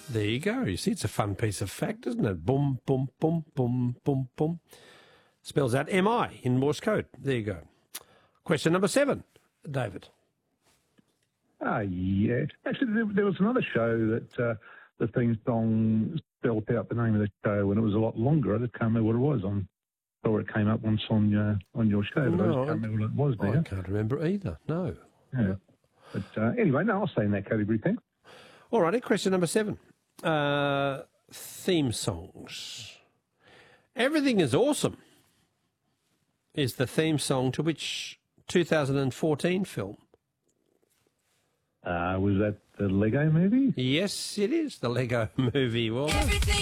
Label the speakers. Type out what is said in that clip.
Speaker 1: There you go. You see, it's a fun piece of fact, isn't it? Boom, boom, boom, boom, boom, boom. Spells out M-I in Morse code. There you go. Question number 7, David.
Speaker 2: Yeah. Actually, there was another show that the theme song spelled out the name of the show, and it was a lot longer. I just can't remember what it was. I saw it came up once on your show, but I just can't remember what it was now.
Speaker 1: I can't remember either, no.
Speaker 2: Yeah. But anyway, no, I'll stay in that category, thanks.
Speaker 1: All righty, question number 7. Theme songs. Everything is Awesome is the theme song to which 2014 film?
Speaker 2: Was that the Lego movie?
Speaker 1: Yes, it is the Lego movie. Well,